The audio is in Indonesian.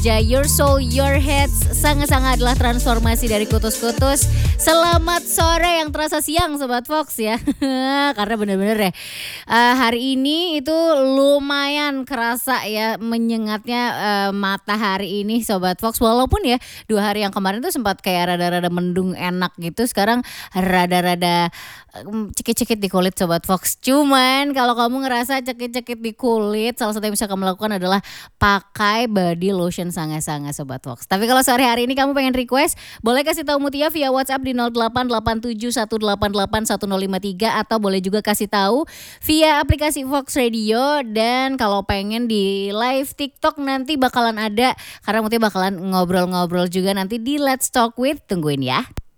Your soul, your heads, sangat-sangat adalah transformasi dari kutus-kutus. Selamat sore yang terasa siang Sobat Fox ya. Karena bener-bener ya hari ini itu lumayan kerasa ya menyengatnya matahari ini Sobat Fox. Walaupun ya 2 hari yang kemarin tuh sempat kayak rada-rada mendung enak gitu. Sekarang rada-rada cekit-cekit di kulit Sobat Fox. Cuman kalau kamu ngerasa cekit-cekit di kulit, salah satu yang bisa kamu lakukan adalah pakai body lotion Sanga-Sanga Sobat Fox. Tapi kalau sore hari ini kamu pengen request, boleh kasih tahu Mutia via WhatsApp di 088718811053 atau boleh juga kasih tahu via aplikasi Fox Radio. Dan kalau pengen di live TikTok nanti bakalan ada, karena Mutia bakalan ngobrol-ngobrol juga nanti di Let's Talk With, tungguin ya.